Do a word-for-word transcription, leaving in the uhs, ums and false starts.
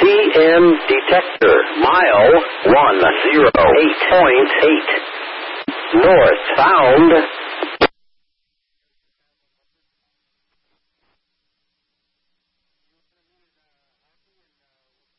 M detector. Mile one zero eight point eight. North. Found